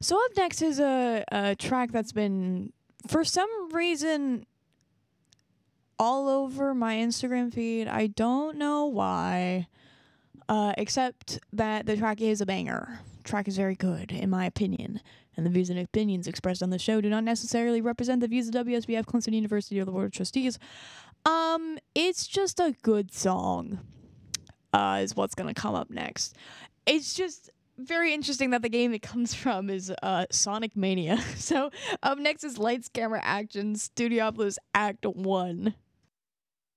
So up next is a track that's been, for some reason, all over my Instagram feed. I don't know why, except that the track is a banger. Track is very good, in my opinion, and the views and opinions expressed on the show do not necessarily represent the views of WSBF, Clemson University, or the Board of Trustees. It's just a good song, is what's gonna come up next. It's just very interesting that the game it comes from is Sonic Mania. So up next is Lights, Camera, Action, Studiopolis Act 1.